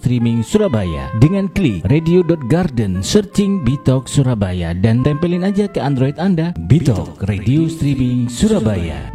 Streaming Surabaya. Dengan klik radio.garden, searching Bitok Surabaya dan tempelin aja ke Android Anda Bitok Radio Streaming Surabaya.